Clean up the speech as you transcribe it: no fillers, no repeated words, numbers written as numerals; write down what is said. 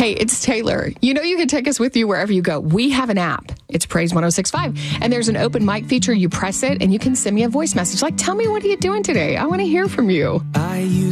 Hey, it's Taylor. You know you can take us with you wherever you go. We have an app. It's Praise 106.5. And there's an open mic feature. You press it and you can send me a voice message. Like, tell me, what are you doing today? I want to hear from you.